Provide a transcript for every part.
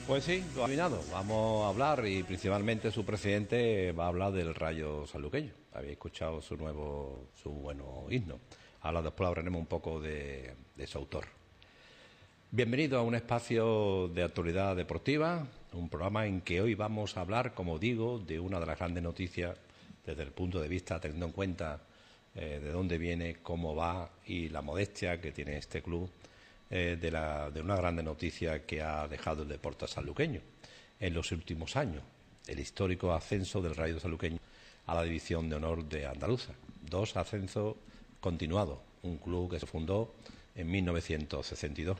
Pues sí, lo ha adivinado. Vamos a hablar y principalmente su presidente va a hablar del Rayo Sanluqueño. Habéis escuchado su bueno himno. Ahora después hablaremos un poco de su autor. Bienvenido a un espacio de actualidad deportiva, un programa en que hoy vamos a hablar, como digo, de una de las grandes noticias desde el punto de vista, teniendo en cuenta de dónde viene, cómo va y la modestia que tiene este club. De una grande noticia que ha dejado el deporte sanluqueño en los últimos años, el histórico ascenso del Rayo Sanluqueño a la División de Honor de Andaluza. 2 ascensos continuados, un club que se fundó en 1962.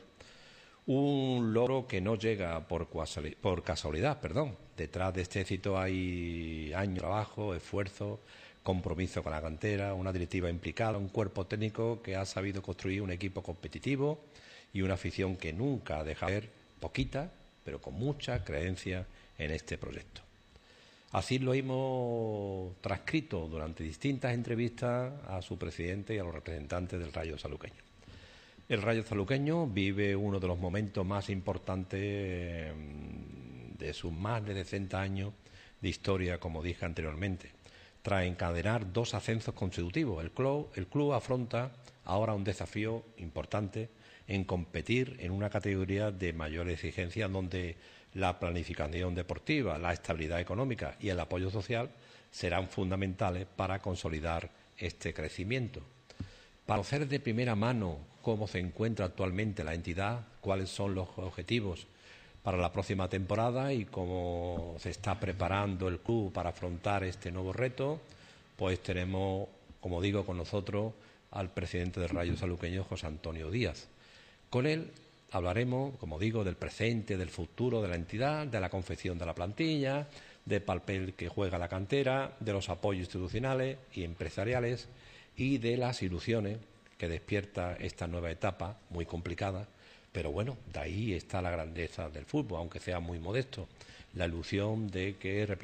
Un logro que no llega por casualidad. Detrás de este éxito hay años de trabajo, esfuerzo, compromiso con la cantera, una directiva implicada, un cuerpo técnico que ha sabido construir un equipo competitivo y una afición que nunca ha dejado de ver, poquita, pero con mucha creencia en este proyecto. Así lo hemos transcrito durante distintas entrevistas a su presidente y a los representantes del Rayo Sanluqueño. El Rayo Sanluqueño vive uno de los momentos más importantes de sus más de 60 años de historia, como dije anteriormente. Tras encadenar 2 ascensos consecutivos, el club afronta ahora un desafío importante en competir en una categoría de mayor exigencia donde la planificación deportiva, la estabilidad económica y el apoyo social serán fundamentales para consolidar este crecimiento. Para conocer de primera mano cómo se encuentra actualmente la entidad, cuáles son los objetivos para la próxima temporada y cómo se está preparando el club para afrontar este nuevo reto, pues tenemos, como digo, con nosotros al presidente del Rayo Sanluqueño, José Antonio Díaz. Con él hablaremos, como digo, del presente, del futuro de la entidad, de la confección de la plantilla, del papel que juega la cantera, de los apoyos institucionales y empresariales y de las ilusiones que despierta esta nueva etapa, muy complicada, pero bueno, de ahí está la grandeza del fútbol, aunque sea muy modesto, la ilusión de que